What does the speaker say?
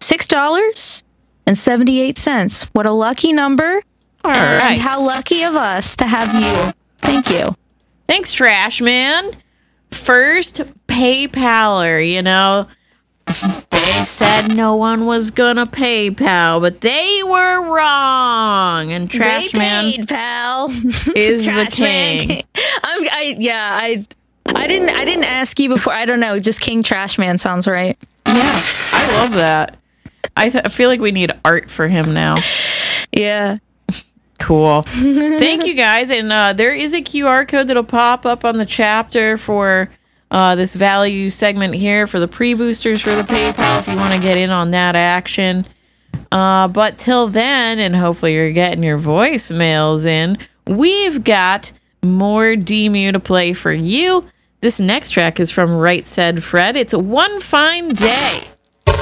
$6.78. What a lucky number. All right. And how lucky of us to have you. Thank you. Thanks, Trash Man. First, PayPaler, you know. They said no one was gonna PayPal, but they were wrong. And Trash Man paid, pal. is the king. I didn't ask you before. I don't know. Just King Trash Man sounds right. Yeah, I love that. I feel like we need art for him now. Yeah. Cool. Thank you, guys. And there is a QR code that'll pop up on the chapter for this value segment here for the pre-boosters for the PayPal if you want to get in on that action. But till then, and hopefully you're getting your voicemails in, we've got more DMU to play for you. This next track is from Right Said Fred. It's One Fine Day.